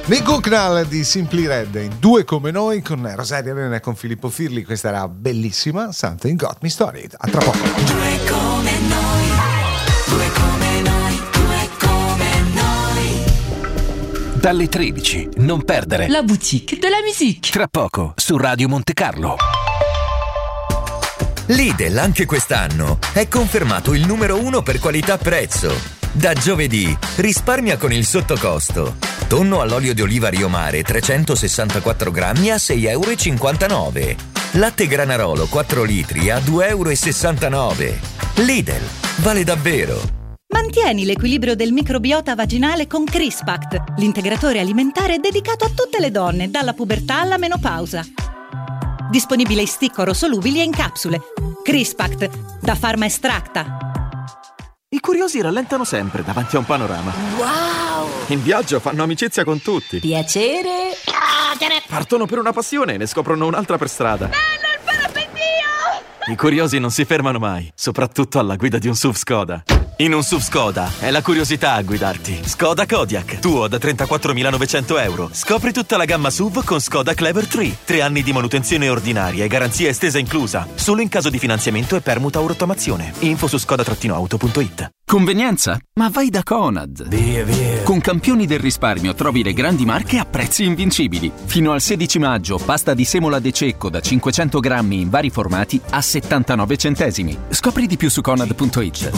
Nick Hucknall di Simply Red in Due come noi con Rosaria Arena e con Filippo Firli. Questa era bellissima, Something Got Me Started. A tra poco. Due come noi, due come noi, due come noi. Dalle 13, non perdere La boutique de la musique. Tra poco su Radio Monte Carlo. Lidl anche quest'anno è confermato il numero 1 per qualità-prezzo. Da giovedì risparmia con il sottocosto. Tonno all'olio di oliva Rio Mare 364 grammi a 6,59 €. Latte Granarolo 4 litri a 2,69 €. Lidl, vale davvero. Mantieni l'equilibrio del microbiota vaginale con Crispact, l'integratore alimentare dedicato a tutte le donne, dalla pubertà alla menopausa. Disponibile in stick orosolubili e in capsule. Crispact, da Pharma Extracta. I curiosi rallentano sempre davanti a un panorama. Wow! In viaggio fanno amicizia con tutti. Piacere. Partono per una passione e ne scoprono un'altra per strada. Bello il parapendio! I curiosi non si fermano mai, soprattutto alla guida di un SUV Skoda. In un SUV Skoda è la curiosità a guidarti. Skoda Kodiaq, tuo da 34.900 €. Scopri tutta la gamma SUV con Skoda Clever 3. 3 anni di manutenzione ordinaria e garanzia estesa inclusa. Solo in caso di finanziamento e permuta o rottamazione. Info su skoda-auto.it. Convenienza? Ma vai da Conad. Via. Con Campioni del risparmio trovi le grandi marche a prezzi invincibili. Fino al 16 maggio pasta di semola De Cecco da 500 grammi in vari formati a 79 centesimi. Scopri di più su Conad.it.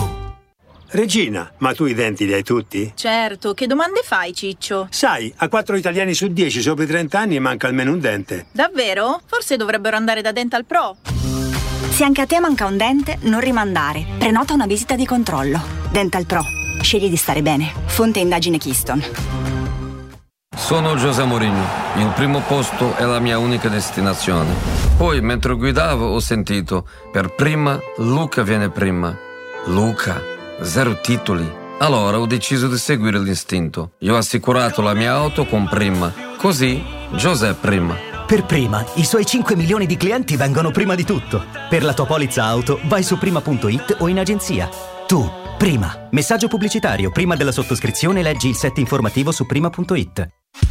Regina, ma tu i denti li hai tutti? Certo, che domande fai, Ciccio? Sai, a 4 italiani su 10 sopra i 30 anni manca almeno un dente. Davvero? Forse dovrebbero andare da Dental Pro. Se anche a te manca un dente, non rimandare. Prenota una visita di controllo. Dental Pro. Scegli di stare bene. Fonte indagine Keystone. Sono José Mourinho. Il primo posto è la mia unica destinazione. Poi, mentre guidavo, ho sentito: per prima, Luca viene prima. Luca. 0 titoli. Allora ho deciso di seguire l'istinto. Io ho assicurato la mia auto con Prima. Così, José Prima. Per Prima, i suoi 5 milioni di clienti vengono prima di tutto. Per la tua polizza auto, vai su prima.it o in agenzia. Tu, Prima. Messaggio pubblicitario. Prima della sottoscrizione leggi il set informativo su prima.it.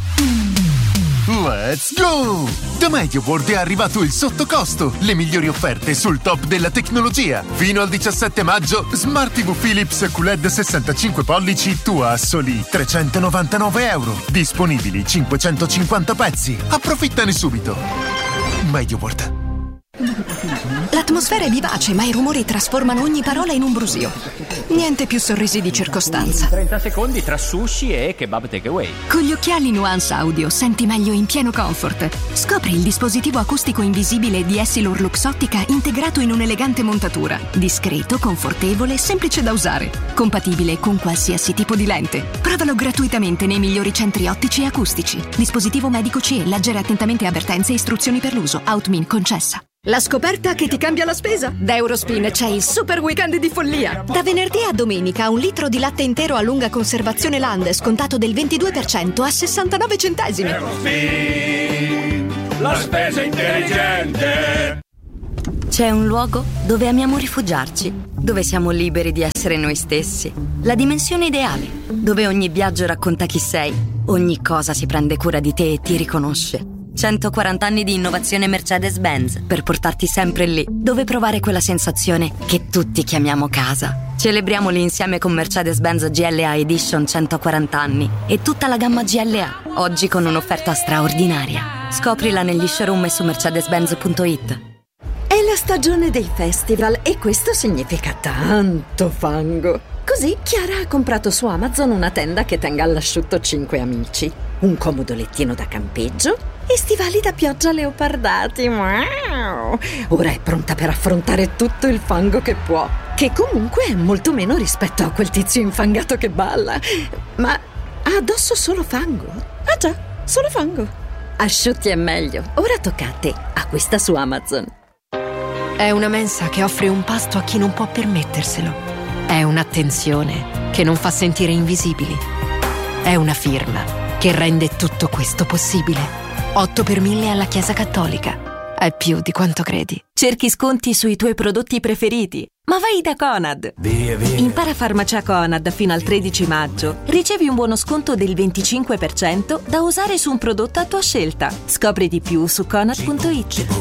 Let's go! Da MediaWorld è arrivato il sottocosto, le migliori offerte sul top della tecnologia. Fino al 17 maggio, Smart TV Philips QLED 65 pollici tua a soli 399 €. Disponibili 550 pezzi. Approfittane subito. MediaWorld. L'atmosfera è vivace, ma i rumori trasformano ogni parola in un brusio. Niente più sorrisi di circostanza. 30 secondi tra sushi e kebab takeaway. Con gli occhiali Nuance Audio senti meglio in pieno comfort. Scopri il dispositivo acustico invisibile di Essilor Luxottica integrato in un'elegante montatura. Discreto, confortevole, semplice da usare. Compatibile con qualsiasi tipo di lente. Provalo gratuitamente nei migliori centri ottici e acustici. Dispositivo medico CE, leggere attentamente avvertenze e istruzioni per l'uso. Outmin concessa. La scoperta che ti cambia la spesa? Da Eurospin c'è il super weekend di follia. Da venerdì a domenica 1 litro di latte intero a lunga conservazione Lande scontato del 22% a 69 centesimi. Eurospin, la spesa intelligente. C'è un luogo dove amiamo rifugiarci, dove siamo liberi di essere noi stessi. La dimensione ideale, dove ogni viaggio racconta chi sei, ogni cosa si prende cura di te e ti riconosce. 140 anni di innovazione Mercedes-Benz per portarti sempre lì, dove provare quella sensazione che tutti chiamiamo casa. Celebriamoli insieme con Mercedes-Benz GLA Edition 140 anni e tutta la gamma GLA, oggi con un'offerta straordinaria. Scoprila negli showroom e su mercedes-benz.it. È la stagione dei festival e questo significa tanto fango. Così Chiara ha comprato su Amazon una tenda che tenga all'asciutto 5 amici, un comodo lettino da campeggio e stivali da pioggia leopardati. Wow! Ora è pronta per affrontare tutto il fango che può, che comunque è molto meno rispetto a quel tizio infangato che balla. Ma ha addosso solo fango? Ah già, solo fango. Asciutti è meglio. Ora tocca a te. Acquista su Amazon. È una mensa che offre un pasto a chi non può permetterselo. È un'attenzione che non fa sentire invisibili. È una firma che rende tutto questo possibile. 8 per 1000 alla Chiesa Cattolica. è più di quanto credi. Cerchi sconti sui tuoi prodotti preferiti? Ma vai da Conad! Impara Farmacia Conad fino al 13 maggio. Ricevi un buono sconto del 25% da usare su un prodotto a tua scelta. Scopri di più su conad.it.